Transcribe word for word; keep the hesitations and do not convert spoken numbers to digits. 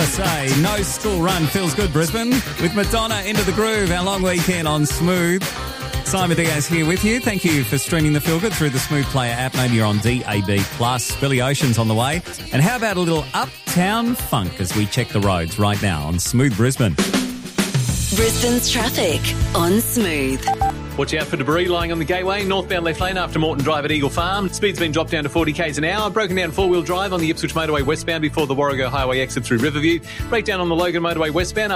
Gotta say, no school run feels good, Brisbane. With Madonna into the groove, our long weekend on Smooth. Simon Diaz here with you. Thank you for streaming the Feel Good through the Smooth Player app. Maybe you're on D A B plus. Billy Ocean's on the way. And how about a little Uptown Funk as we check the roads right now on Smooth Brisbane. Brisbane's traffic on Smooth. Watch out for debris lying on the gateway. Northbound left lane after Moreton Drive at Eagle Farm. Speed's been dropped down to forty k's an hour. Broken down four-wheel drive on the Ipswich Motorway westbound before the Warrego Highway exit through Riverview. Breakdown on the Logan Motorway westbound